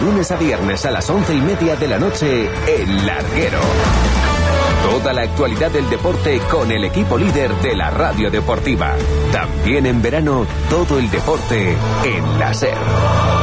lunes a viernes a las 11:30 de la noche, El Larguero. Toda la actualidad del deporte con el equipo líder de la radio deportiva. También en verano, todo el deporte en la SER.